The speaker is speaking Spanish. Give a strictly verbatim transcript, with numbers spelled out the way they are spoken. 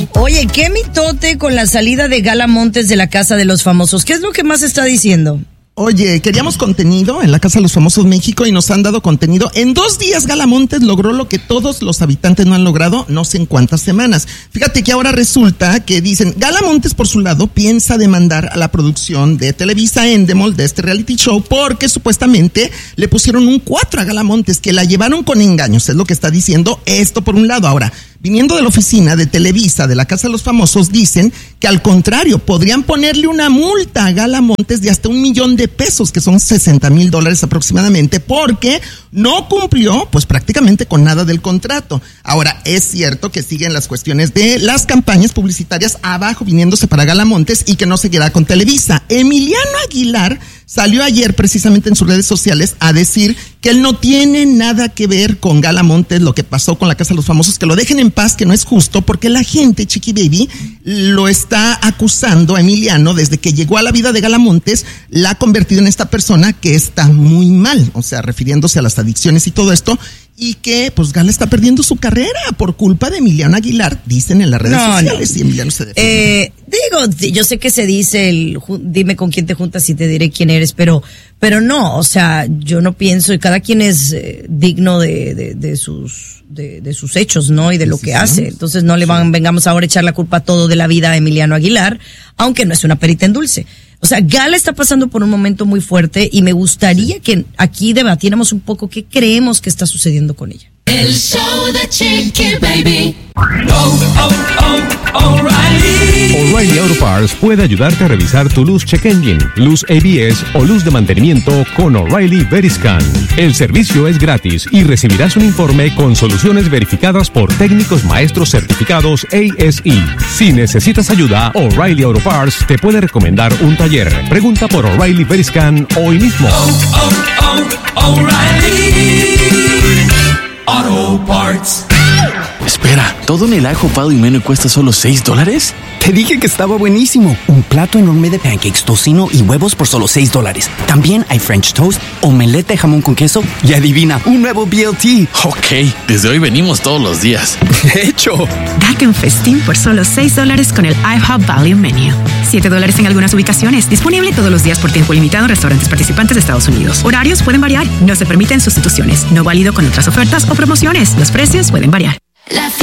Oye, qué mitote con la salida de Gala Montes de la Casa de los Famosos. ¿Qué es lo que más está diciendo? Oye, queríamos contenido en la Casa de los Famosos México y nos han dado contenido. En dos días Gala Montes logró lo que todos los habitantes no han logrado no sé en cuántas semanas. Fíjate que ahora resulta que dicen, Gala Montes por su lado piensa demandar a la producción de Televisa Endemol de este reality show porque supuestamente le pusieron un cuatro a Gala Montes, que la llevaron con engaños, es lo que está diciendo esto por un lado. Ahora, viniendo de la oficina de Televisa, de la Casa de los Famosos, dicen que al contrario, podrían ponerle una multa a Gala Montes de hasta un millón de pesos, que son sesenta mil dólares aproximadamente, porque no cumplió, pues prácticamente con nada del contrato. Ahora, es cierto que siguen las cuestiones de las campañas publicitarias abajo, viniéndose para Gala Montes y que no se queda con Televisa. Emiliano Aguilar salió ayer precisamente en sus redes sociales a decir que él no tiene nada que ver con Gala Montes, lo que pasó con la Casa de los Famosos, que lo dejen en paz, que no es justo, porque la gente, Chiqui Baby, lo está acusando a Emiliano desde que llegó a la vida de Gala Montes, la ha convertido en esta persona que está muy mal, o sea, refiriéndose a las adicciones y todo esto, y que pues Gala está perdiendo su carrera por culpa de Emiliano Aguilar, dicen en las redes no, sociales, no. y Emiliano se defiende. Eh, digo, yo sé que se dice el dime con quién te juntas y te diré quién eres, pero pero no, o sea, yo no pienso, y cada quien es eh, digno de, de, de sus de, de sus hechos, ¿no? Y de lo que hace. Entonces no le van, vengamos ahora a echar la culpa todo de la vida a Emiliano Aguilar, aunque no es una perita en dulce. O sea, Gala está pasando por un momento muy fuerte y me gustaría que aquí debatiéramos un poco qué creemos que está sucediendo con ella. El show de Chiqui Baby. Oh, oh, oh, O'Reilly. O'Reilly Auto Parts puede ayudarte a revisar tu luz check engine, luz A B S o luz de mantenimiento con O'Reilly Veriscan. El servicio es gratis y recibirás un informe con soluciones verificadas por técnicos maestros certificados A S E. Si necesitas ayuda, O'Reilly Auto Parts te puede recomendar un taller. Pregunta por O'Reilly Veriscan hoy mismo. Oh, oh, oh, O'Reilly Auto Parts. Espera, ¿todo en el ajo pado y menú cuesta solo seis dólares? Te dije que estaba buenísimo. Un plato enorme de pancakes, tocino y huevos por solo seis dólares. También hay French toast, omelette de jamón con queso y adivina, un nuevo B L T. Ok, desde hoy venimos todos los días. De hecho. Date un festín por solo seis dólares con el IHOP Value Menu. siete dólares en algunas ubicaciones. Disponible todos los días por tiempo limitado en restaurantes participantes de Estados Unidos. Horarios pueden variar. No se permiten sustituciones. No válido con otras ofertas o promociones. Los precios pueden variar. La